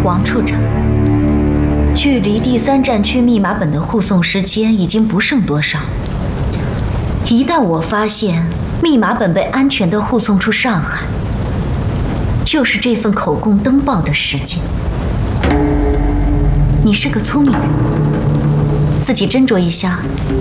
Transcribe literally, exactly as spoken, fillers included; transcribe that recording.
王处长，距离第三战区密码本的护送时间已经不剩多少。一旦我发现密码本被安全地护送出上海，就是这份口供登报的时间。你是个聪明人，自己斟酌一下。